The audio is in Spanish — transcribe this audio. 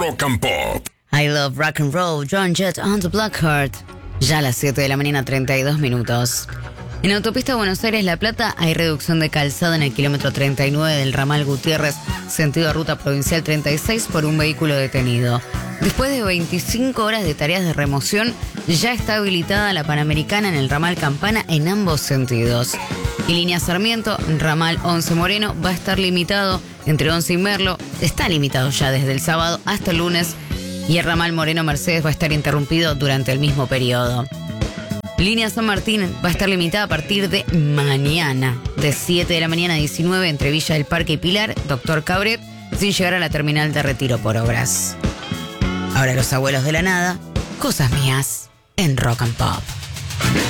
Rock and Pop. I love rock and roll, Joan Jett on the Blackheart. Ya a las 7 de la mañana, 32 minutos. En autopista Buenos Aires-La Plata hay reducción de calzada en el kilómetro 39 del ramal Gutiérrez, sentido ruta provincial 36, por un vehículo detenido. Después de 25 horas de tareas de remoción, ya está habilitada la Panamericana en el ramal Campana en ambos sentidos. Y línea Sarmiento, ramal 11 Moreno, va a estar limitado entre 11 y Merlo. Está limitado ya desde el sábado hasta el lunes. Y el ramal Moreno Mercedes va a estar interrumpido durante el mismo periodo. Línea San Martín va a estar limitada a partir de mañana, de 7 de la mañana a 19, entre Villa del Parque y Pilar, Doctor Cabret, sin llegar a la terminal de Retiro por obras. Ahora Los Abuelos de la Nada, cosas mías en Rock and Pop.